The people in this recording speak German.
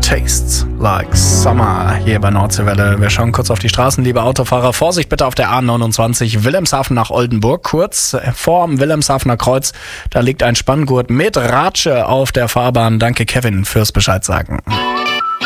Tastes like Summer hier bei Nordseewelle. Wir schauen kurz auf die Straßen, liebe Autofahrer. Vorsicht bitte auf der A29 Wilhelmshaven nach Oldenburg. Kurz vorm Wilhelmshavener Kreuz, da liegt ein Spanngurt mit Ratsche auf der Fahrbahn. Danke Kevin fürs Bescheid sagen.